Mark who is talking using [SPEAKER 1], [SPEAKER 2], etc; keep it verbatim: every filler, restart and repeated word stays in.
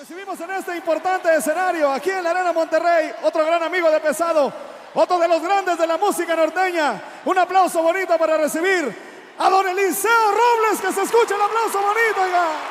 [SPEAKER 1] Recibimos en este importante escenario, aquí en la Arena Monterrey, otro gran amigo de Pesado, otro de los grandes de la música norteña. Un aplauso bonito para recibir a don Eliseo Robles, que se escuche el aplauso bonito, oiga.